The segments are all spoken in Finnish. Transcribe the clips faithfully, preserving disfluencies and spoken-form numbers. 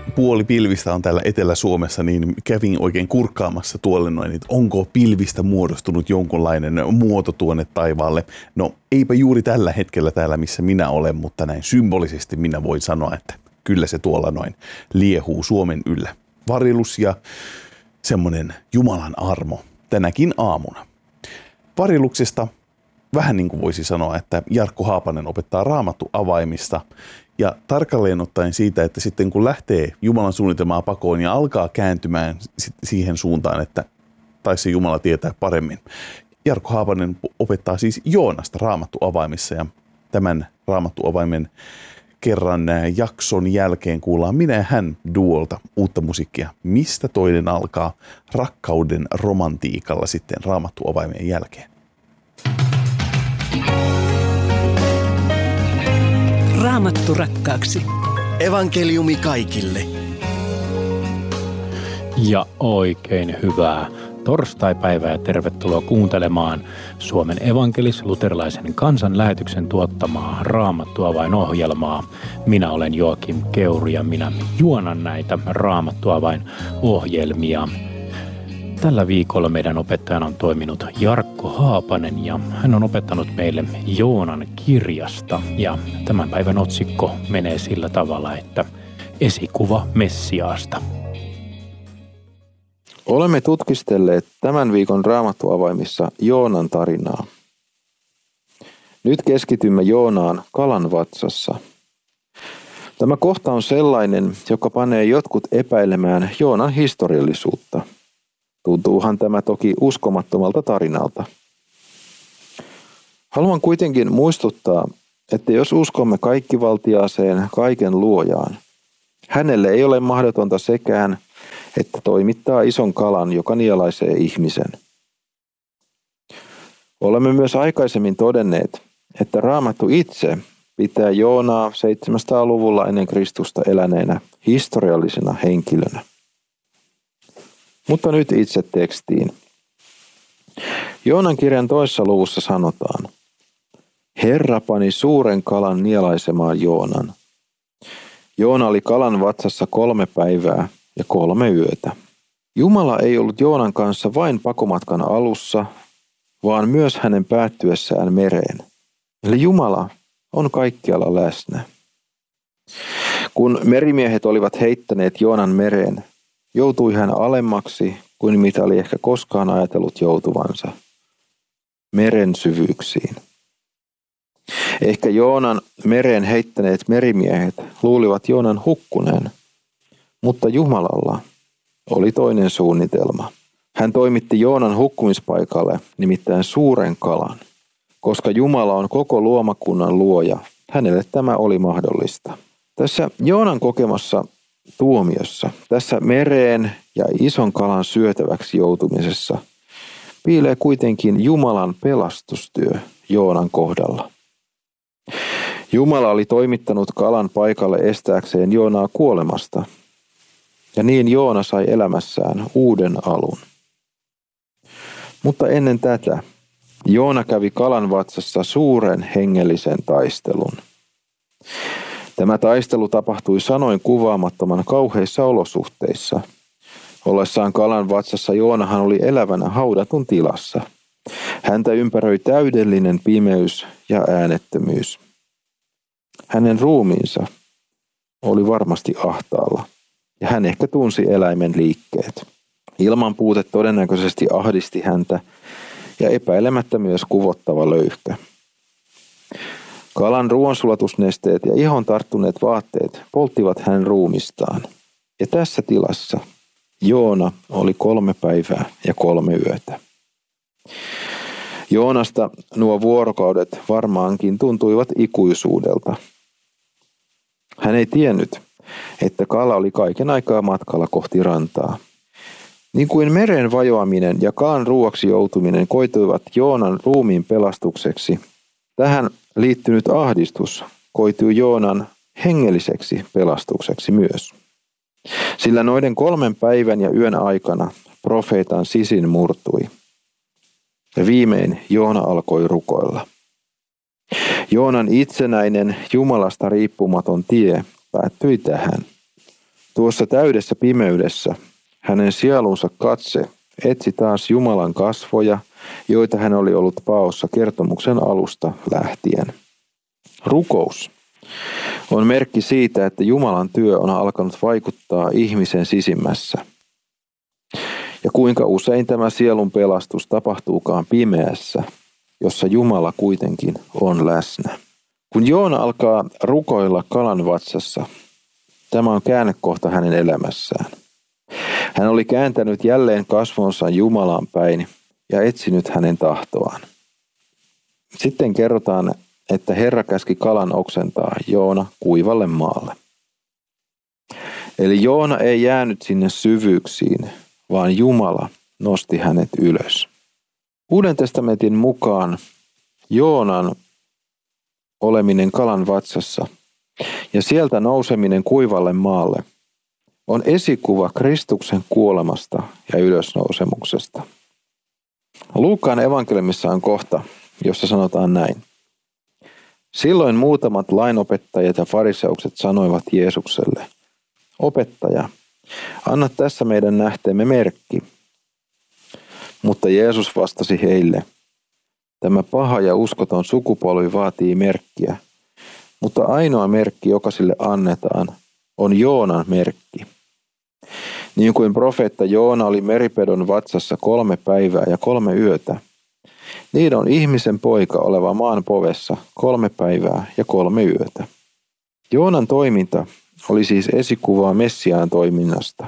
puoli pilvistä on täällä Etelä-Suomessa, niin kävin oikein kurkkaamassa tuolle noin, että onko pilvistä muodostunut jonkunlainen muoto tuonne taivaalle. No eipä juuri tällä hetkellä täällä, missä minä olen, mutta näin symbolisesti minä voin sanoa, että kyllä se tuolla noin liehuu Suomen yllä. Varilus ja semmoinen Jumalan armo tänäkin aamuna. Variluksesta vähän niin kuin voisi sanoa, että Jarkko Haapanen opettaa Raamattu avaimista ja tarkalleen ottaen siitä, että sitten kun lähtee Jumalan suunnitelmaa pakoon ja alkaa kääntymään siihen suuntaan, että taisi se Jumala tietää paremmin. Jarkko Haapanen opettaa siis Joonasta Raamattu avaimissa ja tämän Raamattu avaimen kerran jakson jälkeen kuullaan minä ja hän duolta uutta musiikkia. Mistä toinen alkaa rakkauden romantiikalla sitten Raamattu avaimien jälkeen? Raamattu rakkaaksi. Evankeliumi kaikille. Ja oikein hyvää torstaipäivää ja tervetuloa kuuntelemaan Suomen evankelis-luterilaisen kansanlähetyksen tuottamaa Raamattu avain-ohjelmaa. Minä olen Joakim Keuri ja minä juonan näitä Raamattu avain-ohjelmia. Tällä viikolla meidän opettajana on toiminut Jarkko Haapanen ja hän on opettanut meille Joonan kirjasta. Ja tämän päivän otsikko menee sillä tavalla, että esikuva Messiaasta. Olemme tutkistelleet tämän viikon Raamattuavaimissa Joonan tarinaa. Nyt keskitymme Joonaan kalan vatsassa. Tämä kohta on sellainen, joka panee jotkut epäilemään Joonan historiallisuutta. Tuntuuhan tämä toki uskomattomalta tarinalta. Haluan kuitenkin muistuttaa, että jos uskomme kaikkivaltiaaseen kaiken luojaan, hänelle ei ole mahdotonta sekään, että toimittaa ison kalan, joka nielaisee ihmisen. Olemme myös aikaisemmin todenneet, että Raamattu itse pitää Joonaa seitsemänsataa-luvulla ennen Kristusta eläneenä historiallisena henkilönä. Mutta nyt itse tekstiin. Joonan kirjan toisessa luvussa sanotaan: Herra pani suuren kalan nielaisemaan Joonan. Joona oli kalan vatsassa kolme päivää ja kolme yötä. Jumala ei ollut Joonan kanssa vain pakomatkan alussa, vaan myös hänen päättyessään mereen. Eli Jumala on kaikkialla läsnä. Kun merimiehet olivat heittäneet Joonan mereen, joutui hän alemmaksi kuin mitä oli ehkä koskaan ajatellut joutuvansa. Meren syvyyksiin. Ehkä Joonan mereen heittäneet merimiehet luulivat Joonan hukkuneen, mutta Jumalalla oli toinen suunnitelma. Hän toimitti Joonan hukkumispaikalle nimittäin suuren kalan. Koska Jumala on koko luomakunnan luoja, hänelle tämä oli mahdollista. Tässä Joonan kokemassa tuomiossa, tässä mereen ja ison kalan syötäväksi joutumisessa, piilee kuitenkin Jumalan pelastustyö Joonan kohdalla. Jumala oli toimittanut kalan paikalle estääkseen Joonaa kuolemasta, ja niin Joona sai elämässään uuden alun. Mutta ennen tätä Joona kävi kalan vatsassa suuren hengellisen taistelun. Tämä taistelu tapahtui sanoin kuvaamattoman kauheissa olosuhteissa. Ollessaan kalan vatsassa Joonahan oli elävänä haudatun tilassa. Häntä ympäröi täydellinen pimeys ja äänettömyys. Hänen ruumiinsa oli varmasti ahtaalla, ja hän ehkä tunsi eläimen liikkeet. Ilman puute todennäköisesti ahdisti häntä, ja epäilemättä myös kuvottava löyhkä. Kalan ruoansulatusnesteet ja ihon tarttuneet vaatteet polttivat hänen ruumistaan. Ja tässä tilassa Joona oli kolme päivää ja kolme yötä. Joonasta nuo vuorokaudet varmaankin tuntuivat ikuisuudelta. Hän ei tiennyt, että kala oli kaiken aikaa matkalla kohti rantaa. Niin kuin meren vajoaminen ja kalan ruuaksi joutuminen koituivat Joonan ruumiin pelastukseksi, tähän liittynyt ahdistus koitui Joonan hengelliseksi pelastukseksi myös. Sillä noiden kolmen päivän ja yön aikana profeetan sisin murtui. Ja viimein Joona alkoi rukoilla. Joonan itsenäinen, Jumalasta riippumaton tie päättyi tähän. Tuossa täydessä pimeydessä hänen sielunsa katse etsi taas Jumalan kasvoja, joita hän oli ollut paossa kertomuksen alusta lähtien. Rukous on merkki siitä, että Jumalan työ on alkanut vaikuttaa ihmisen sisimmässä. Ja kuinka usein tämä sielun pelastus tapahtuukaan pimeässä, jossa Jumala kuitenkin on läsnä. Kun Joona alkaa rukoilla kalan vatsassa, tämä on käännekohta hänen elämässään. Hän oli kääntänyt jälleen kasvonsa Jumalaan päin ja etsinyt hänen tahtoaan. Sitten kerrotaan, että Herra käski kalan oksentaa Joona kuivalle maalle. Eli Joona ei jäänyt sinne syvyyksiin, vaan Jumala nosti hänet ylös. Uuden testamentin mukaan Joonan oleminen kalan vatsassa ja sieltä nouseminen kuivalle maalle on esikuva Kristuksen kuolemasta ja ylösnousemuksesta. Luukkaan evankeliumissa on kohta, jossa sanotaan näin. Silloin muutamat lainopettajat ja fariseukset sanoivat Jeesukselle, opettaja, anna tässä meidän nähteemme merkki. Mutta Jeesus vastasi heille, tämä paha ja uskoton sukupolvi vaatii merkkiä, mutta ainoa merkki, joka sille annetaan, on Joonan merkki. Niin kuin profeetta Joona oli meripedon vatsassa kolme päivää ja kolme yötä, niin on ihmisen poika oleva maan povessa kolme päivää ja kolme yötä. Joonan toiminta oli siis esikuvaa Messiaan toiminnasta.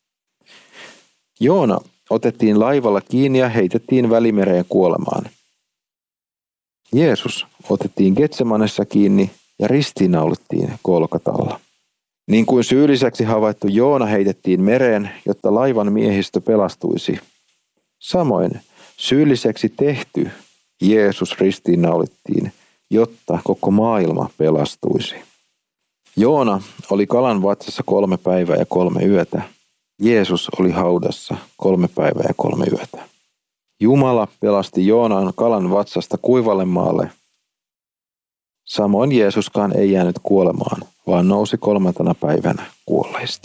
Joona otettiin laivalla kiinni ja heitettiin Välimereen kuolemaan. Jeesus otettiin Getsemanessa kiinni ja ristiinnaulittiin Golgatalla. Niin kuin syylliseksi havaittu Joona heitettiin mereen, jotta laivan miehistö pelastuisi. Samoin syylliseksi tehty Jeesus ristiinnaulittiin, jotta koko maailma pelastuisi. Joona oli kalan vatsassa kolme päivää ja kolme yötä. Jeesus oli haudassa kolme päivää ja kolme yötä. Jumala pelasti Joonan kalan vatsasta kuivalle maalle. Samoin Jeesuskaan ei jäänyt kuolemaan, vaan nousi kolmantena päivänä kuolleista.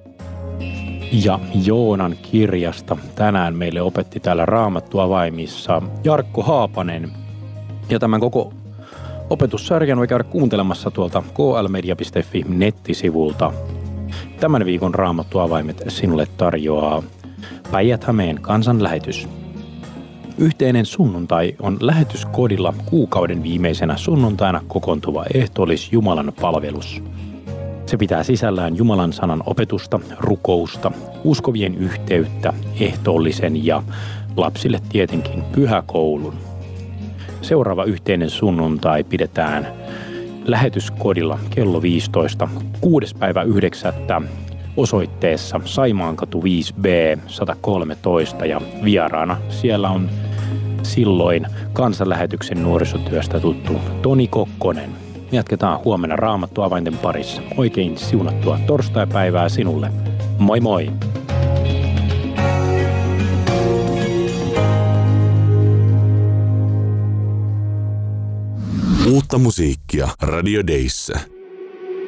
Ja Joonan kirjasta tänään meille opetti täällä Raamattuavaimissa Jarkko Haapanen. Ja tämän koko opetussarjan voi käydä kuuntelemassa tuolta k l media piste f i nettisivulta. Tämän viikon Raamattuavaimet sinulle tarjoaa Päijät-Hämeen kansanlähetys. Yhteinen sunnuntai on lähetyskodilla kuukauden viimeisenä sunnuntaina kokoontuva ehtoollis Jumalan palvelus. Se pitää sisällään Jumalan sanan opetusta, rukousta, uskovien yhteyttä, ehtoollisen ja lapsille tietenkin pyhäkoulun. Seuraava yhteinen sunnuntai pidetään lähetyskodilla kello viisitoista kuudes päivä yhdeksättä osoitteessa Saimaankatu viisi B sata kolmetoista ja vieraana siellä on silloin kansanlähetyksen nuorisotyöstä tuttu Toni Kokkonen. Jatketaan huomenna Raamattuavainten parissa. Oikein siunattua torstaipäivää sinulle. Moi moi! Uutta musiikkia Radio Dayssä.